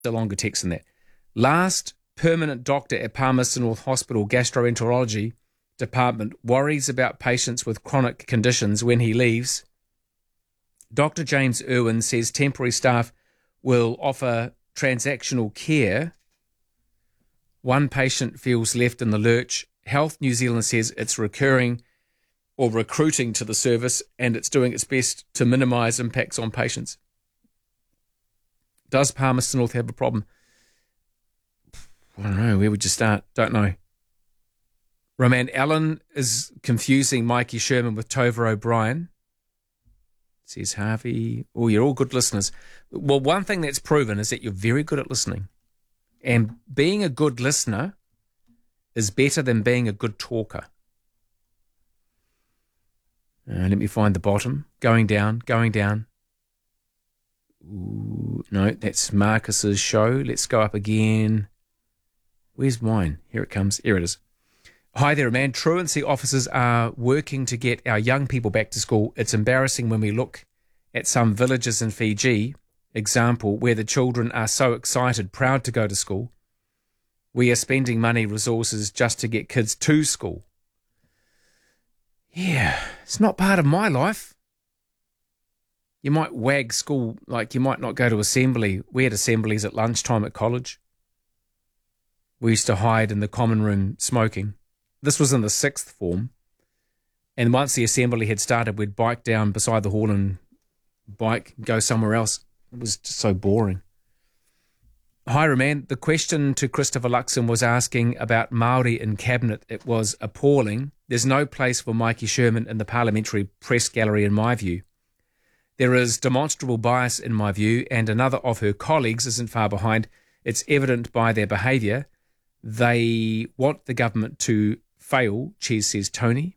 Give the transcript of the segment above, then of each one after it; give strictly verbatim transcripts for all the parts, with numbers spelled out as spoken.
a longer text than that. Last permanent doctor at Palmerston North Hospital Gastroenterology Department worries about patients with chronic conditions when he leaves. Doctor James Irwin says temporary staff will offer transactional care. One patient feels left in the lurch. Health New Zealand says it's recurring or recruiting to the service and it's doing its best to minimise impacts on patients. Does Palmerston North have a problem? I don't know. Where would you start? Don't know. Roman Allen is confusing Mikey Sherman with Tova O'Brien, says Harvey. Oh, you're all good listeners. Well, one thing that's proven is that you're very good at listening. And being a good listener is better than being a good talker. Uh, let me find the bottom. Going down, going down. Ooh, no, that's Marcus's show. Let's go up again. Where's mine? Here it comes. Here it is. Hi there, man. Truancy officers are working to get our young people back to school. It's embarrassing when we look at some villages in Fiji, example, where the children are so excited, proud to go to school. We are spending money, resources just to get kids to school. Yeah, it's not part of my life. You might wag school, like you might not go to assembly. We had assemblies at lunchtime at college. We used to hide in the common room smoking. This was in the sixth form. And once the assembly had started, we'd bike down beside the hall and bike, go somewhere else. It was just so boring. Hi, Roman. The question to Christopher Luxon was asking about Māori in Cabinet. It was appalling. There's no place for Mikey Sherman in the parliamentary press gallery, in my view. There is demonstrable bias, in my view, and another of her colleagues isn't far behind. It's evident by their behaviour. They want the government to fail, Cheese says Tony.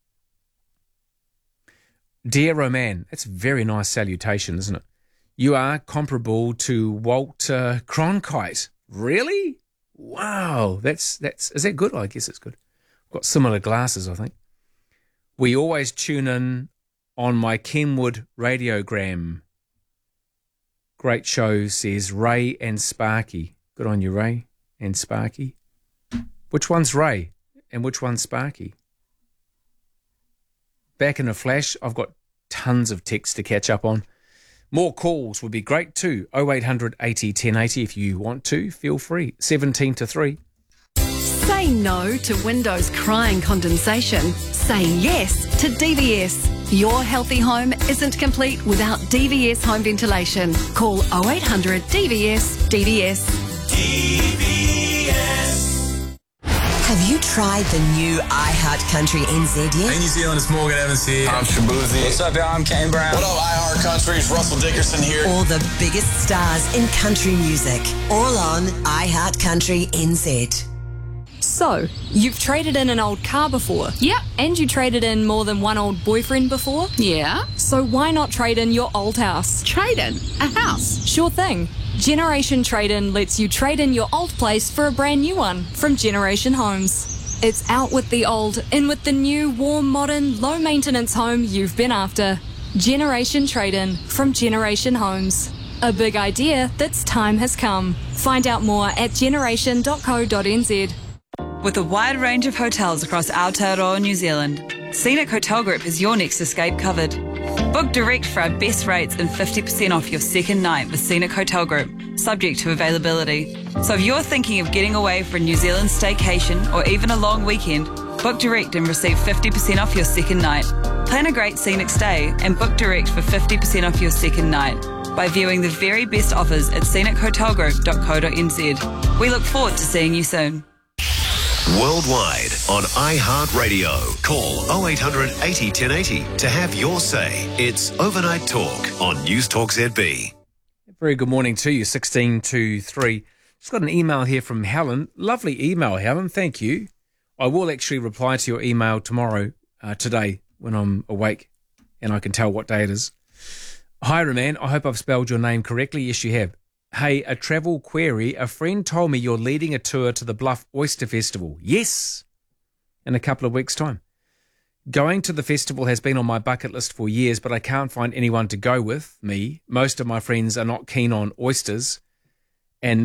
Dear Roman, that's a very nice salutation, isn't it? You are comparable to Walter Cronkite. Really? Wow, that's that's is that good? I guess it's good. I've got similar glasses, I think. We always tune in on my Kenwood radiogram. Great show, says Ray and Sparky. Good on you, Ray and Sparky. Which one's Ray and which one's Sparky? Back in a flash, I've got tons of texts to catch up on. More calls would be great too. oh eight hundred eighty ten eighty if you want to. Feel free. seventeen to three. Say no to windows crying condensation. Say yes to D V S. Your healthy home isn't complete without D V S home ventilation. Call oh eight hundred D V S D V S. D V S. Have you tried the new iHeart Country N Z yet? Hey New Zealand, it's Morgan Evans here. I'm Shabuzi. What's up, y'all? I'm Kane Brown. What up, iHeart Country? It's Russell Dickerson here. All the biggest stars in country music. All on iHeart Country N Z. So, you've traded in an old car before? Yep. And you traded in more than one old boyfriend before? Yeah. So why not trade in your old house? Trade in a house? Sure thing. Generation Trade-In lets you trade in your old place for a brand new one from Generation Homes. It's out with the old, in with the new, warm, modern, low-maintenance home you've been after. Generation Trade-In from Generation Homes. A big idea that's time has come. Find out more at generation dot co dot n z. With a wide range of hotels across Aotearoa, New Zealand, Scenic Hotel Group has your next escape covered. Book direct for our best rates and fifty percent off your second night with Scenic Hotel Group, subject to availability. So if you're thinking of getting away for a New Zealand staycation or even a long weekend, book direct and receive fifty percent off your second night. Plan a great scenic stay and book direct for fifty percent off your second night by viewing the very best offers at scenic hotel group dot co dot n z. We look forward to seeing you soon. Worldwide on iHeartRadio. Call oh eight hundred eighty ten eighty to have your say. It's Overnight Talk on News Talk Z B. Very good morning to you, sixteen to three. Just got an email here from Helen. Lovely email, Helen. Thank you. I will actually reply to your email tomorrow, uh, today, when I'm awake and I can tell what day it is. Hi, Roman. I hope I've spelled your name correctly. Yes, you have. Hey, a travel query. A friend told me you're leading a tour to the Bluff Oyster Festival. Yes, in a couple of weeks' time. Going to the festival has been on my bucket list for years, but I can't find anyone to go with me. Most of my friends are not keen on oysters.